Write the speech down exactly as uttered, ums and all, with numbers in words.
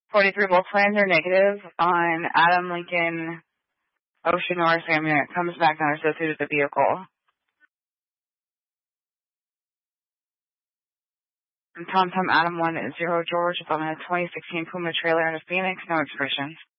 forty-three, both plans are negative on Adam Lincoln Ocean North Sam unit. Comes back not associated with the vehicle. And Tom Tom Adam one zero George is on a twenty sixteen Puma trailer in a Phoenix. No expression.